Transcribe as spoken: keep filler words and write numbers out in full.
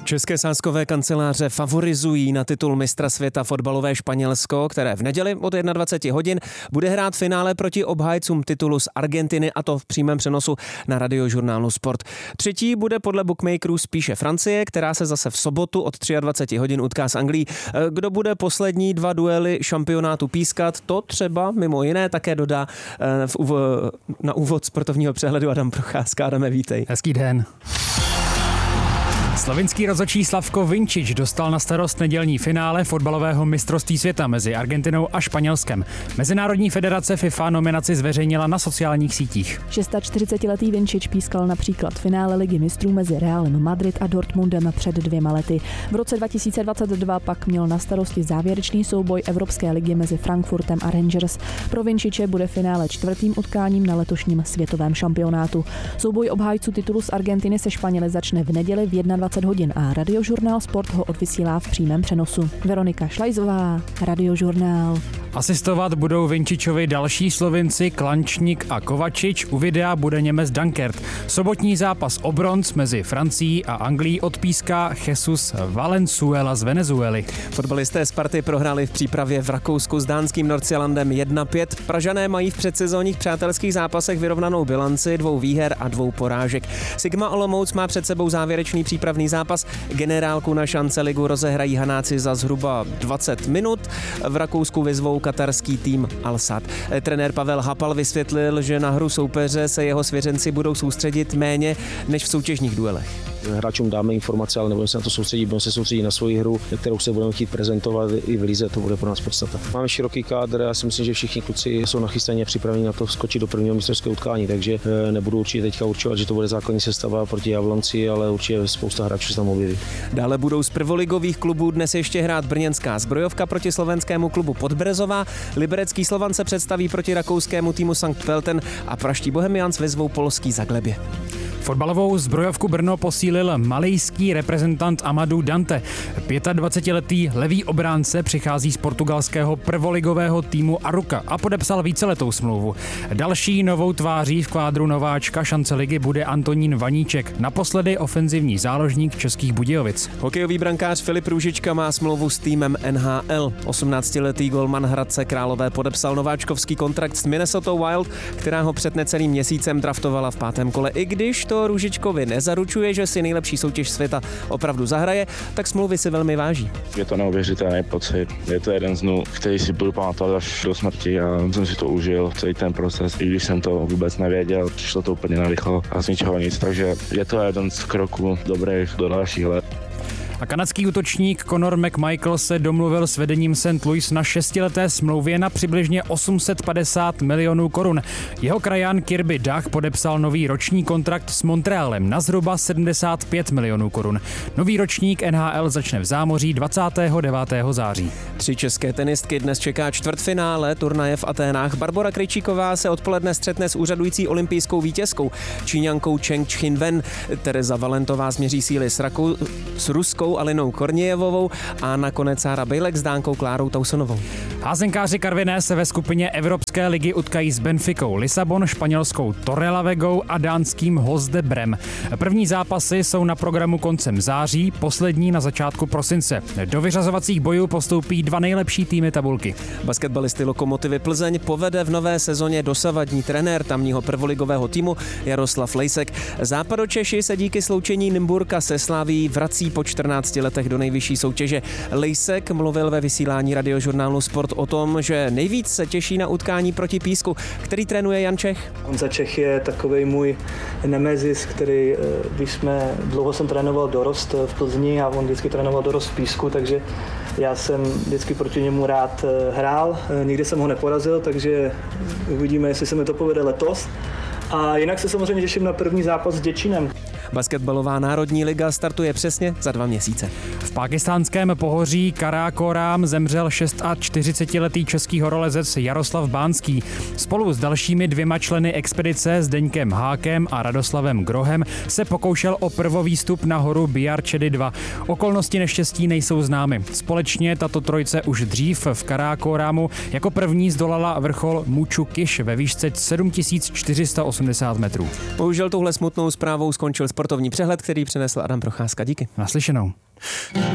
České sázkové kanceláře favorizují na titul mistra světa fotbalové Španělsko, které v neděli od dvacet jedna hodin bude hrát finále proti obhájcům titulu z Argentiny, a to v přímém přenosu na Radiožurnálu Sport. Třetí bude podle bookmakerů spíše Francie, která se zase v sobotu od dvacet tři hodin utká s Anglií. Kdo bude poslední dva duely šampionátu pískat, to třeba mimo jiné také dodá v úvo- na úvod sportovního přehledu Adam Procházka. Adame, vítej. Hezký den. Slovinský rozhodčí Slavko Vinčič dostal na starost nedělní finále fotbalového mistrovství světa mezi Argentinou a Španělskem. Mezinárodní federace FIFA nominaci zveřejnila na sociálních sítích. čtyřicetišestiletý Vinčič pískal například finále Ligy mistrů mezi Realem Madrid a Dortmundem před dvěma lety. V roce dva tisíce dvacet dva pak měl na starosti závěrečný souboj Evropské ligy mezi Frankfurtem a Rangers. Pro Vinčiče bude finále čtvrtým utkáním na letošním světovém šampionátu. Souboj obhájců titulu z Argentiny se Španěli začne v neděli v dvacet jedna hodin a Radiožurnál Sport ho odvysílá v přímém přenosu. Veronika Šlajzová, Radiožurnál. Asistovat budou Vinčičovi další Slovinci Klančník a Kovačič, u videa bude Němec Dankert. Sobotní zápas o bronz mezi Francií a Anglií odpíská Jesus Valenzuela z Venezuely. Fotbalisté Sparty prohráli v přípravě v Rakousku s dánským Nordsjællandem jedna pět. Pražané mají v předsezónních přátelských zápasech vyrovnanou bilanci dvou výher a dvou porážek. Sigma Olomouc má před sebou závěrečný přípravný zápas. Generálku na šance ligu rozehrají Hanáci za zhruba dvacet minut. V Rakousku vyzvou katarský tým Al-Sad. Trenér Pavel Hapal vysvětlil, že na hru soupeře se jeho svěřenci budou soustředit méně než v soutěžních duelech. Hráčům dáme informace, ale nebudeme se na to soustředit, budeme se soustředit na svoji hru, kterou se budeme chtít prezentovat i v lize, to bude pro nás podstata. Máme široký kádr, já si myslím, že všichni kluci jsou nachystaní a připraveni na to skočit do prvního mistrovského utkání, takže nebudu určitě teďka určovat, že to bude základní sestava proti Jablonci, ale určitě spousta hráčů se tam objeví. Dále budou z prvoligových klubů dnes ještě hrát brněnská Zbrojovka proti slovenskému klubu Podbrezová, liberecký Slovan se představí proti rakouskému týmu Sankt Pölten a praští Bohemians vyzvou polský Zaglebě. Fotbalovou Zbrojovku Brno posílil malijský reprezentant Amadou Dante. dvacetiletý levý obránce přichází z portugalského prvoligového týmu Aruka a podepsal víceletou smlouvu. Další novou tváří v kvádru nováčka šance ligy bude Antonín Vaníček, naposledy ofenzivní záložník Českých Budějovic. Hokejový brankář Filip Růžička má smlouvu s týmem N H L. osmnáctiletý golman Hradce Králové podepsal nováčkovský kontrakt s Minnesota Wild, která ho před necelým měsícem draftovala v pátém kole. I když to Růžičkovi nezaručuje, že si nejlepší soutěž světa opravdu zahraje, tak smlouvy si velmi váží. Je to neuvěřitelný pocit. Je to jeden z dnů, který si budu pamatovat až do smrti a jsem si to užil, celý ten proces. I když jsem to vůbec nevěděl, přišlo to úplně narychlo a z ničeho nic, takže je to jeden z kroků dobrých do dalších let. A kanadský útočník Conor McMichael se domluvil s vedením Saint Louis na šestileté smlouvě na přibližně osm set padesát milionů korun. Jeho krajan Kirby Dach podepsal nový roční kontrakt s Montrealem na zhruba sedmdesát pět milionů korun. Nový ročník N H L začne v zámoří dvacátého devátého září. Tři české tenistky dnes čeká čtvrtfinále turnaje v Aténách. Barbora Krejčíková se odpoledne střetne s úřadující olympijskou vítězkou Číňankou Cheng Chinh-wen. Tereza Valentová změří síly s, Rakou, s ruskou Alinou Kornějevovou a nakonec Sára Bejlek s Dánkou Klárou Tausonovou. Házenkáři Karviné se ve skupině Evropské ligy utkají s Benficou Lisabon, španělskou Torrelavegou a dánským Hosde Brem. První zápasy jsou na programu koncem září, poslední na začátku prosince. Do vyřazovacích bojů postoupí dva nejlepší týmy tabulky. Basketbalisty Lokomotivy Plzeň povede v nové sezóně dosavadní trenér tamního prvoligového týmu Jaroslav Lejsek. Západočeši se díky sloučení Nymburka se Slavií vrací po čtrnácti letech do nejvyšší soutěže. Lejsek mluvil ve vysílání Radiožurnálu Sport o tom, že nejvíc se těší na utkání proti Písku, který trénuje Jan Čech. Honza Čech je takovej můj nemezis, který, když jsme, dlouho jsem trénoval dorost v Plzni a on vždycky trénoval dorost v Písku, takže já jsem vždycky proti němu rád hrál. Nikdy jsem ho neporazil, takže uvidíme, jestli se mi to povede letos. A jinak se samozřejmě těším na první zápas s Děčínem. Basketbalová národní liga startuje přesně za dva měsíce. V pákistánském pohoří Karákorám zemřel čtyřicetišestiletý český horolezec Jaroslav Bánský. Spolu s dalšími dvěma členy expedice Zdeňkem Hákem a Radoslavem Grohem se pokoušel o prvovýstup na horu Biarčedy dva. Okolnosti neštěstí nejsou známy. Společně tato trojce už dřív v Karákorámu jako první zdolala vrchol Muču Kiš ve výšce sedm tisíc čtyři sta osmdesát metrů. Bohužel touhle smutnou zprávou skončil sportovní přehled, který přinesl Adam Procházka. Díky. Naslyšenou.